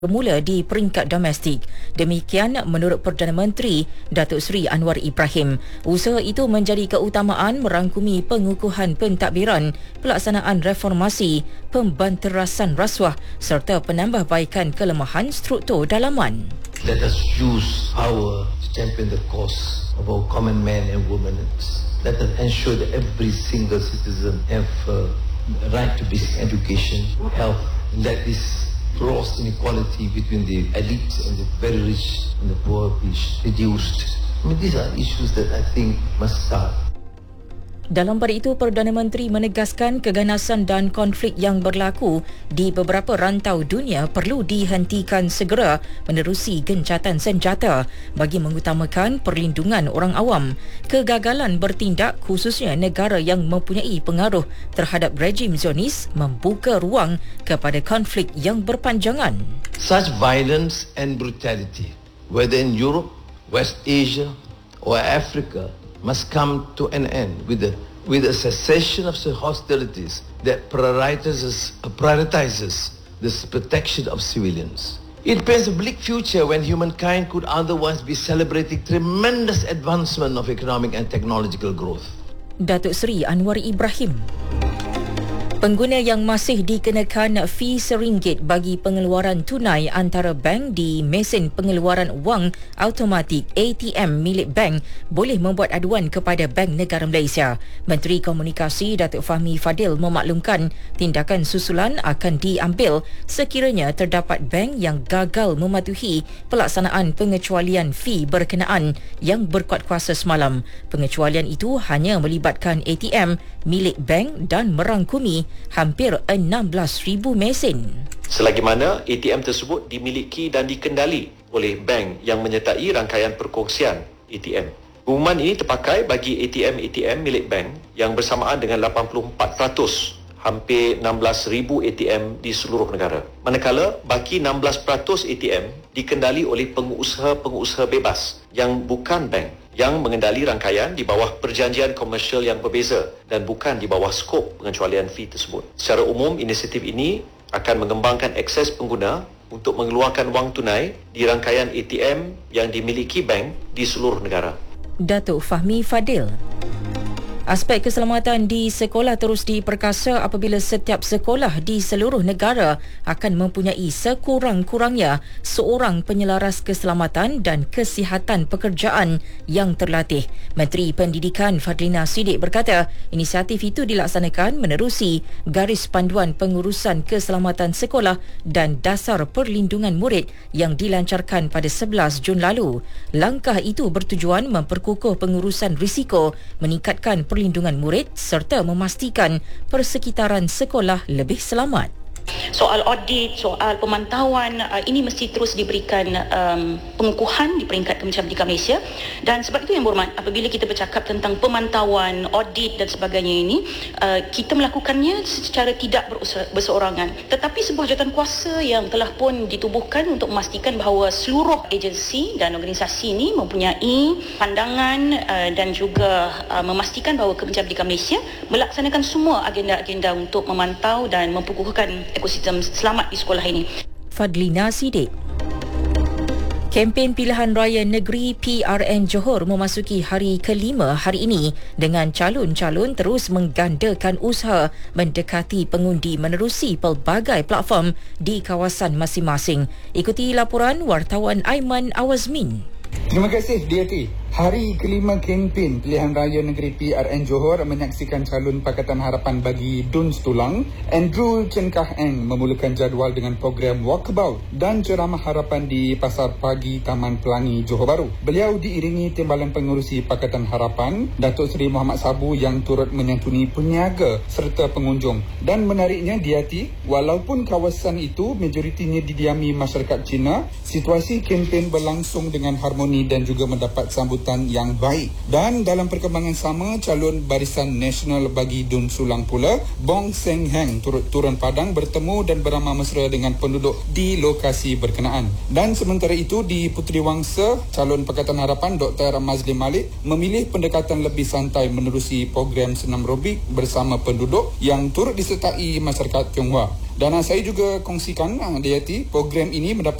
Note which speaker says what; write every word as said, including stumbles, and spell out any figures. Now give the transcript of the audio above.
Speaker 1: bermula di peringkat domestik. Demikian menurut Perdana Menteri Datuk Seri Anwar Ibrahim. Usaha itu menjadi keutamaan merangkumi pengukuhan pentadbiran, pelaksanaan reformasi, pembanterasan rasuah serta penambahbaikan kelemahan struktur dalaman.
Speaker 2: Let us use power to champion the cause of our common men and women. Let us ensure that every single citizen have uh, the right to basic education, health, and let this gross inequality between the elite and the very rich and the poor be reduced. I mean, these are issues that I think must start.
Speaker 1: Dalam pada itu, Perdana Menteri menegaskan keganasan dan konflik yang berlaku di beberapa rantau dunia perlu dihentikan segera menerusi gencatan senjata bagi mengutamakan perlindungan orang awam. Kegagalan bertindak khususnya negara yang mempunyai pengaruh terhadap rejim Zionis membuka ruang kepada konflik yang berpanjangan.
Speaker 2: Such violence and brutality, whether in Europe, West Asia or Africa, must come to an end with a with a cessation of hostilities that prioritizes prioritizes the protection of civilians. It paints a bleak future when humankind could otherwise be celebrating tremendous advancement of economic and technological growth.
Speaker 1: Datuk Seri Anwar Ibrahim. Pengguna yang masih dikenakan fee seringgit bagi pengeluaran tunai antara bank di mesin pengeluaran wang automatik A T M milik bank boleh membuat aduan kepada Bank Negara Malaysia. Menteri Komunikasi Datuk Fahmi Fadil memaklumkan tindakan susulan akan diambil sekiranya terdapat bank yang gagal mematuhi pelaksanaan pengecualian fee berkenaan yang berkuat kuasa semalam. Pengecualian itu hanya melibatkan A T M milik bank dan merangkumi hampir enam belas ribu mesin.
Speaker 3: Selagi mana A T M tersebut dimiliki dan dikendali oleh bank yang menyertai rangkaian perkongsian A T M. Pengumuman ini terpakai bagi A T M-A T M milik bank yang bersamaan dengan lapan puluh empat peratus hampir enam belas ribu A T M di seluruh negara. Manakala baki enam belas peratus A T M dikendali oleh pengusaha-pengusaha bebas yang bukan bank yang mengendali rangkaian di bawah perjanjian komersial yang berbeza dan bukan di bawah skop pengecualian fee tersebut. Secara umum, inisiatif ini akan mengembangkan akses pengguna untuk mengeluarkan wang tunai di rangkaian A T M yang dimiliki bank di seluruh negara.
Speaker 1: Datuk Fahmi Fadil. Aspek keselamatan di sekolah terus diperkasa apabila setiap sekolah di seluruh negara akan mempunyai sekurang-kurangnya seorang penyelaras keselamatan dan kesihatan pekerjaan yang terlatih. Menteri Pendidikan Fadlina Siddiq berkata, inisiatif itu dilaksanakan menerusi garis panduan pengurusan keselamatan sekolah dan dasar perlindungan murid yang dilancarkan pada sebelas Jun lalu. Langkah itu bertujuan memperkukuh pengurusan risiko, meningkatkan perlindungan murid serta memastikan persekitaran sekolah lebih selamat.
Speaker 4: Soal audit, soal pemantauan uh, ini mesti terus diberikan um, pengukuhan di peringkat Kementerian Pendidikan Malaysia, dan sebab itu yang berhormat apabila kita bercakap tentang pemantauan, audit dan sebagainya ini, uh, kita melakukannya secara tidak berseorangan, tetapi sebuah jawatan kuasa yang telah pun ditubuhkan untuk memastikan bahawa seluruh agensi dan organisasi ini mempunyai pandangan uh, dan juga uh, memastikan bahawa Kementerian Pendidikan Malaysia melaksanakan semua agenda-agenda untuk memantau dan memperkukuhkan ekosistem selamat di sekolah ini.
Speaker 1: Fadlina Siddiq. Kempen pilihan raya negeri P R N Johor memasuki hari kelima hari ini dengan calon-calon terus menggandakan usaha mendekati pengundi menerusi pelbagai platform di kawasan masing-masing. Ikuti laporan wartawan Aiman Awazmin.
Speaker 5: Terima kasih D T. Hari kelima kempen pilihan raya negeri P R N Johor menyaksikan calon Pakatan Harapan bagi Dun Setulang, Andrew Chen Kah Eng memulakan jadual dengan program walkabout dan ceramah harapan di Pasar Pagi Taman Pelangi, Johor Bahru. Beliau diiringi Timbalan Pengerusi Pakatan Harapan, Datuk Seri Muhammad Sabu yang turut menyantuni peniaga serta pengunjung. Dan menariknya D T, walaupun kawasan itu majoritinya didiami masyarakat Cina, situasi kempen berlangsung dengan harmoni dan juga mendapat sambutan yang baik. Dan dalam perkembangan sama, calon Barisan Nasional bagi Dun Setulang pula, Bong Seng Heng turut turun padang bertemu dan beramah mesra dengan penduduk di lokasi berkenaan. Dan sementara itu di Puteri Wangsa, calon Pakatan Harapan Doktor Mazli Malik memilih pendekatan lebih santai menerusi program senam robik bersama penduduk yang turut disertai masyarakat Tionghoa. Dan uh, saya juga kongsikan uh, D R T, program ini mendapat